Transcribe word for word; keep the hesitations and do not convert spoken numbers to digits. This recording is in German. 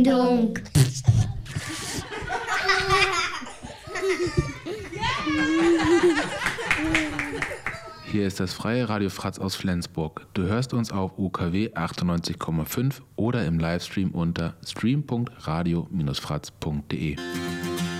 Dunk. Hier ist das freie Radio Fratz aus Flensburg. Du hörst uns auf U K W achtundneunzig Komma fünf oder im Livestream unter stream punkt radio Bindestrich fratz punkt de.